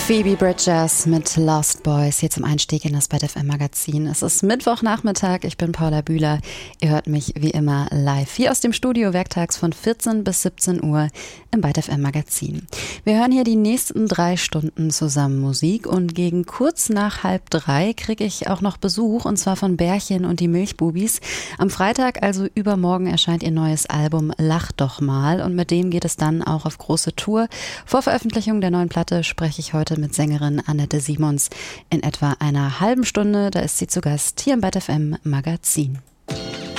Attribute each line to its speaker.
Speaker 1: Phoebe Bridgers mit Lost Boys hier zum Einstieg in das Bad FM Magazin. Es ist Mittwochnachmittag, ich bin Paula Bühler. Ihr hört mich wie immer live hier aus dem Studio werktags von 14 bis 17 Uhr im Bad FM Magazin. Wir hören hier die nächsten 3 Stunden zusammen Musik und gegen kurz nach 2:30 kriege ich auch noch Besuch und zwar von Bärchen und die Milchbubis. Am Freitag, also übermorgen, erscheint ihr neues Album Lach doch mal und mit dem geht es dann auch auf große Tour. Vor Veröffentlichung der neuen Platte spreche ich heute mit Sängerin Annette Simons in etwa einer halben Stunde. Da ist sie zu Gast hier im Bad FM Magazin.